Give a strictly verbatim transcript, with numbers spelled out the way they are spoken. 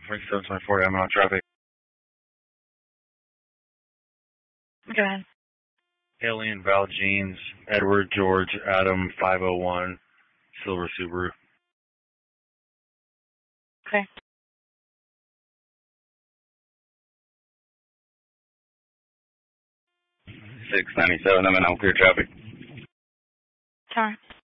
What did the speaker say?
twenty-seven twenty-four, I'm on traffic. Go ahead. Alien, Val Jeans, Edward, George, Adam, five oh one, Silver Subaru. Okay. six ninety-seven, I'm in unclear traffic. Sorry.